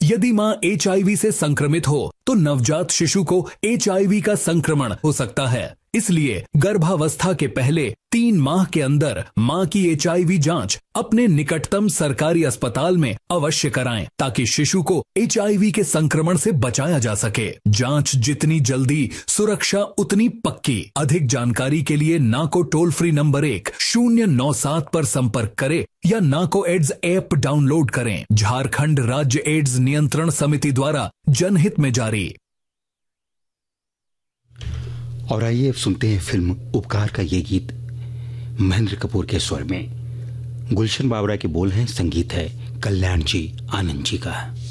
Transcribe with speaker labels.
Speaker 1: यदि मां HIV से संक्रमित हो तो नवजात शिशु को HIV का संक्रमण हो सकता है। इसलिए गर्भावस्था के पहले 3 माह के अंदर मां की HIV जांच अपने निकटतम सरकारी अस्पताल में अवश्य कराएं, ताकि शिशु को HIV के संक्रमण से बचाया जा सके। जांच जितनी जल्दी, सुरक्षा उतनी पक्की। अधिक जानकारी के लिए नाको टोल फ्री नंबर 1097 पर संपर्क करें या नाको एड्स ऐप डाउनलोड करें। झारखंड राज्य एड्स नियंत्रण समिति द्वारा जनहित में जारी।
Speaker 2: और आइए अब सुनते हैं फिल्म उपकार का ये गीत महेंद्र कपूर के स्वर में। गुलशन बावरा के बोल हैं, संगीत है कल्याण जी आनंद जी का।